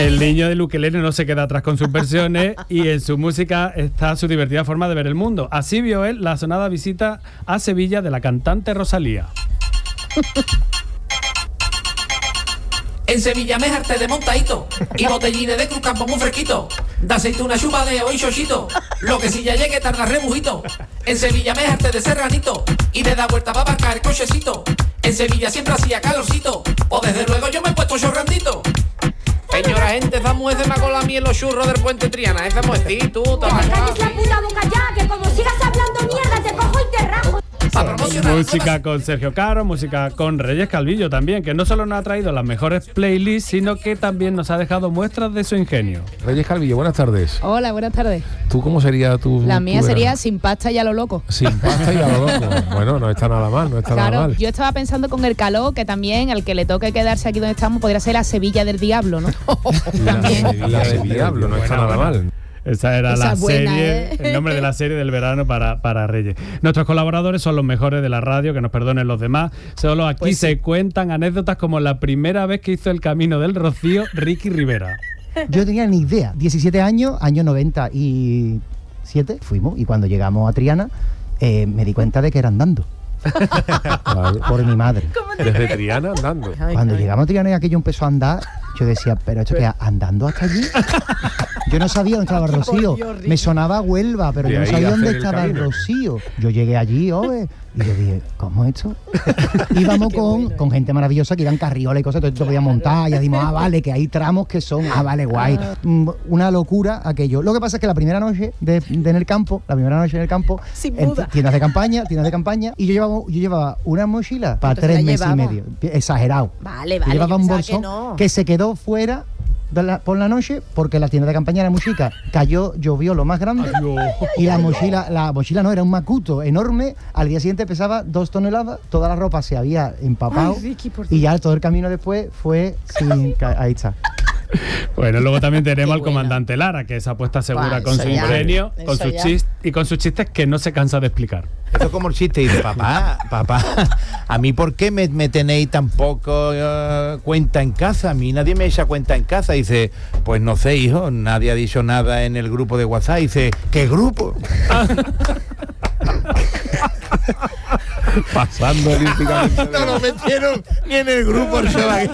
El niño del ukelele no se queda atrás con sus versiones y en su música está su divertida forma de ver el mundo. Así vio él la sonada visita a Sevilla de la cantante Rosalía. En Sevilla me harté de montadito y botellines de Cruz Campo muy fresquito. De aceituna chupadeo y chochito. Lo que si ya llegue tarda rebujito. En Sevilla me harté de serranito y de dar vuelta para aparcar el cochecito. En Sevilla siempre hacía calorcito, o desde luego yo me he puesto chorrandito. Señora gente, esa mujer se me ha colado a mí en los churros del Puente Triana. Esa mujer, sí, tú, Que te calles la puta boca ya, que como sigas hablando mierda te cojo y te rajo. Música con Sergio Caro, música con Reyes Calvillo también, que no solo nos ha traído las mejores playlists, sino que también nos ha dejado muestras de su ingenio. Reyes Calvillo, buenas tardes. Hola, buenas tardes. ¿Tú cómo sería tu...? La mía tu sería verano? sin pasta y a lo loco. Sin pasta y a lo loco. Bueno, no está nada mal, no está Claro, nada mal. yo estaba pensando con el calor que también al que le toque quedarse aquí donde estamos podría ser la Sevilla del Diablo, ¿no? También. La del diablo, no está nada mal. Esa era Esa la buena, serie, ¿eh? el nombre de la serie del verano para Reyes. Nuestros colaboradores son los mejores de la radio, que nos perdonen los demás. Solo aquí Pues sí. se cuentan anécdotas como la primera vez que hizo el Camino del Rocío Ricky Rivera. Yo no tenía ni idea. 17 años, año 97, fuimos. Y cuando llegamos a Triana, me di cuenta de que era andando. Vale. Por mi madre. Desde Triana andando. Cuando llegamos a Triana y aquello empezó a andar, yo decía, ¿pero esto qué? ¿Andando hasta allí? Yo no sabía dónde estaba el Rocío. Me sonaba Huelva, pero De yo no ahí sabía a dónde hacer el estaba el camino. Rocío. Yo llegué allí, oye, y yo dije, ¿cómo es esto? Íbamos con gente maravillosa que iban carriolas y cosas, entonces te podías montar, y ya dimos, vale, que hay tramos que son, vale, guay. Una locura aquello. Lo que pasa es que la primera noche en el campo, Sin en muda. tiendas de campaña, y yo llevaba una mochila para Entonces 3 la meses y llevaba. medio. Exagerado. Vale, Yo vale. llevaba yo un pensaba bolsón que no. que se quedó fuera por la noche porque la tienda de campaña era muy chica. Llovió lo más grande y la mochila no, era un macuto enorme. Al día siguiente pesaba 2 toneladas, toda la ropa se había empapado. Ay, Ricky, por y ya todo el camino después fue sin... Ahí está. Bueno, luego también tenemos Qué al buena. comandante Lara, que esa apuesta segura Buah, con eso su ya. ingenio, con Eso sus ya. chistes y con sus chistes que no se cansa de explicar. Esto es como el chiste y dice, papá, ¿a mí por qué me tenéis tan poco cuenta en casa? A mí nadie me echa cuenta en casa. Dice, pues no sé, hijo, nadie ha dicho nada en el grupo de WhatsApp. Dice, ¿qué grupo? Pasando olímpicamente. No lo metieron ni en el grupo el chaval.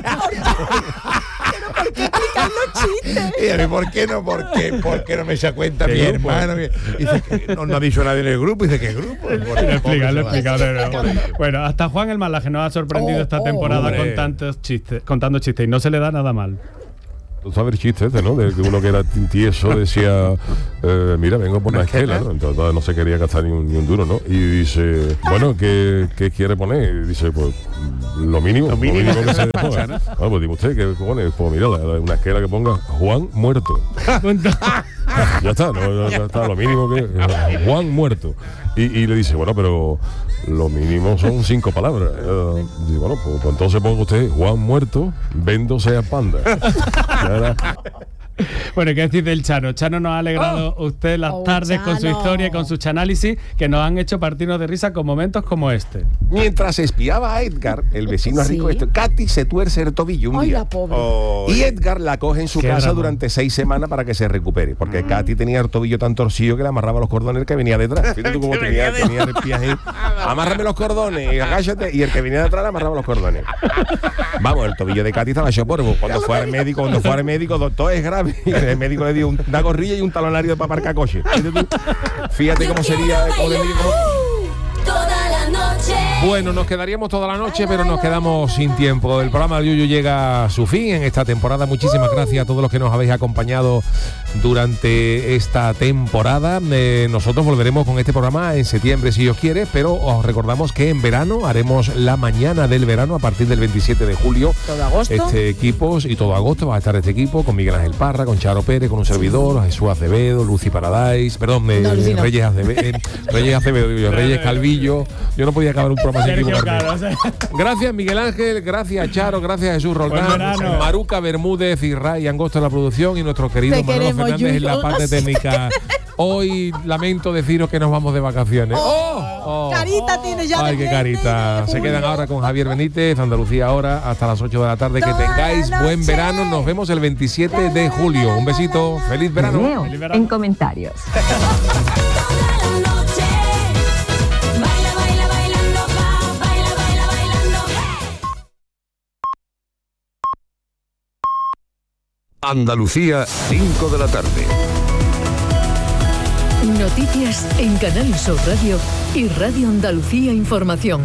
Y a mí, ¿por qué no? ¿Por qué no me echa cuenta ¿Qué mi grupo? hermano? Dice, que no ha dicho nadie en el grupo. Dice, ¿qué grupo? Lo explica. Bueno, hasta Juan el Malaje nos ha sorprendido esta temporada hombre. contando chistes y no se le da nada mal. Tú sabes el chiste este, ¿no? De que uno que era tieso decía, mira, vengo por una esquela, ¿no? Entonces no se quería gastar ni un duro, ¿no? Y dice, bueno, ¿qué quiere poner? Y dice, pues lo mínimo que se ponga. Bueno, pues dime usted, ¿qué pone? Pues mira, una esquela que ponga Juan muerto. Ya está, no, ya está, lo mínimo que Juan muerto. Y le dice, bueno, pero lo mínimo son 5 palabras. Dice, bueno, pues entonces ponga usted Juan muerto, vendo sea panda. Bueno, ¿qué decir del Chano? Chano nos ha alegrado usted las tardes con su Chano. historia y con sus análisis que nos han hecho partirnos de risa con momentos como este. Mientras espiaba a Edgar, el vecino Sí. rico, Katy se tuerce el tobillo un Ay, día. la pobre. Y Edgar la coge en su Qué casa drama. durante 6 semanas para que se recupere. Porque Katy tenía el tobillo tan torcido que le amarraba los cordones el que venía detrás. Fíjate tú cómo tenía el pie ahí. Amárrame los cordones y agáchate. Y el que venía detrás le amarraba los cordones. Vamos, el tobillo de Katy estaba hecho polvo. Cuando fue al médico, doctor, es grave. Y el médico le dio una gorrilla y un talonario para aparcar coche. Fíjate cómo sería. Toda la noche. Bueno, nos quedaríamos toda la noche, pero nos quedamos sin tiempo. El programa del Yuyu llega a su fin en esta temporada. Muchísimas gracias a todos los que nos habéis acompañado durante esta temporada. Nosotros volveremos con este programa en septiembre, si Dios quiere, pero os recordamos que en verano haremos la mañana del verano a partir del 27 de julio. Todo agosto. Este equipo, y todo agosto va a estar este equipo con Miguel Ángel Parra, con Charo Pérez, con un servidor, Jesús Acevedo, Lucy Paradise, perdón, No, Lucy no. Reyes Acevedo, digo yo, Reyes Calvillo. Yo no podía acabar un programa sin Sergio equivocarme. Caro, o sea, Gracias Miguel Ángel, gracias Charo, gracias Jesús Roldán, Buen verano. Maruca Bermúdez y Ray Angosto en la producción y nuestro querido Te Manolo queremos, Fernández en la Yuyu. parte técnica. Hoy lamento deciros que nos vamos de vacaciones. ¡Oh! Carita tiene ya. Ay, qué carita. Se quedan ahora con Javier Benítez, Andalucía ahora, hasta las 8 de la tarde. Que tengáis buen verano. Nos vemos el 27 de julio. Un besito. Feliz verano. Leo en comentarios. Andalucía, 5 de la tarde. Noticias en Canal Sur Radio y Radio Andalucía Información.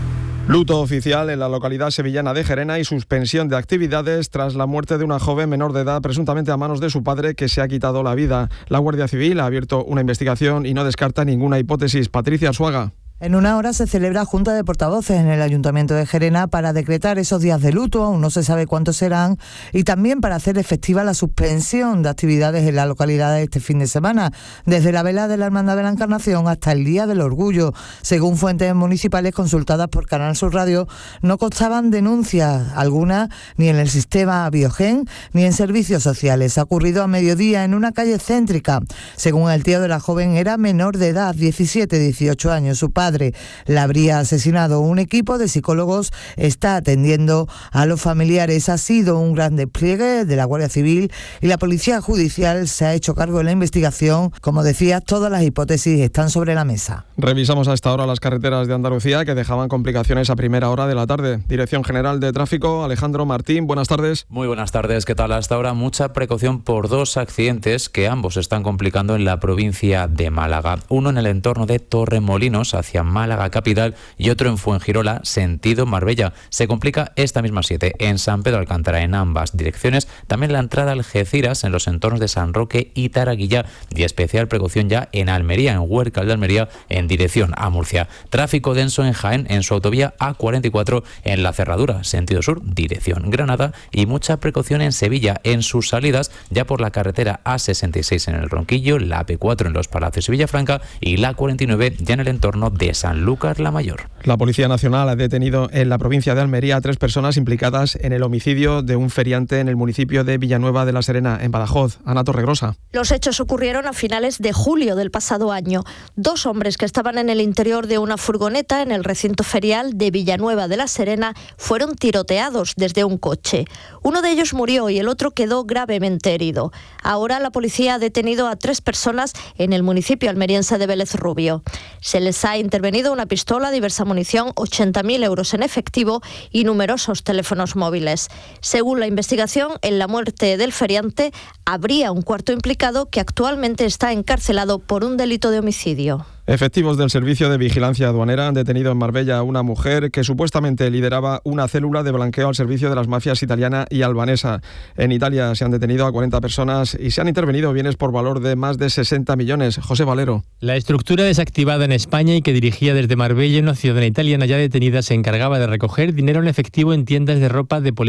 Luto oficial en la localidad sevillana de Gerena y suspensión de actividades tras la muerte de una joven menor de edad presuntamente a manos de su padre que se ha quitado la vida. La Guardia Civil ha abierto una investigación y no descarta ninguna hipótesis. Patricia Arzuaga. En una hora se celebra Junta de Portavoces en el Ayuntamiento de Gerena para decretar esos días de luto, aún no se sabe cuántos serán, y también para hacer efectiva la suspensión de actividades en la localidad este fin de semana, desde la vela de la Hermandad de la Encarnación hasta el Día del Orgullo. Según fuentes municipales consultadas por Canal Sur Radio, no constaban denuncias alguna ni en el sistema Biogen ni en servicios sociales. Ha ocurrido a mediodía en una calle céntrica. Según el tío de la joven, era menor de edad, 17-18 años. Su padre la habría asesinado. Un equipo de psicólogos está atendiendo a los familiares. Ha sido un gran despliegue de la Guardia Civil y la Policía Judicial se ha hecho cargo de la investigación. Como decía, todas las hipótesis están sobre la mesa. Revisamos a esta hora las carreteras de Andalucía que dejaban complicaciones a primera hora de la tarde. Dirección General de Tráfico, Alejandro Martín, buenas tardes. Muy buenas tardes, ¿qué tal? Hasta ahora mucha precaución por dos accidentes que ambos están complicando en la provincia de Málaga. Uno en el entorno de Torremolinos, hacia Málaga capital, y otro en Fuengirola, sentido Marbella. Se complica esta misma 7 en San Pedro Alcántara en ambas direcciones. También la entrada a Algeciras en los entornos de San Roque y Taraguilla, y especial precaución ya en Almería, en Huércal de Almería, en dirección a Murcia. Tráfico denso en Jaén en su autovía A44 en la Cerradura, sentido sur, dirección Granada, y mucha precaución en Sevilla en sus salidas ya por la carretera A66 en el Ronquillo, la AP4 en los Palacios y Villafranca y la 49 ya en el entorno de Sanlúcar la Mayor. La Policía Nacional ha detenido en la provincia de Almería a 3 personas implicadas en el homicidio de un feriante en el municipio de Villanueva de la Serena, en Badajoz. Ana Torregrosa. Los hechos ocurrieron a finales de julio del pasado año. 2 hombres que estaban en el interior de una furgoneta en el recinto ferial de Villanueva de la Serena fueron tiroteados desde un coche. Uno de ellos murió y el otro quedó gravemente herido. Ahora la policía ha detenido a 3 personas en el municipio almeriense de Vélez Rubio. Se les ha intervenido una pistola, diversa munición, 80.000 euros en efectivo y numerosos teléfonos móviles. Según la investigación, en la muerte del feriante habría un cuarto implicado que actualmente está encarcelado por un delito de homicidio. Efectivos del Servicio de Vigilancia Aduanera han detenido en Marbella a una mujer que supuestamente lideraba una célula de blanqueo al servicio de las mafias italiana y albanesa. En Italia se han detenido a 40 personas y se han intervenido bienes por valor de más de 60 millones. José Valero. La estructura desactivada en España y que dirigía desde Marbella, una ciudadana italiana ya detenida, se encargaba de recoger dinero en efectivo en tiendas de ropa de